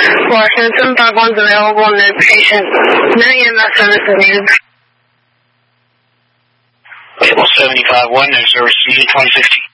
Washington 751 is available, no patient. No EMS service is needed. Label 75-1, no service needed, 2060.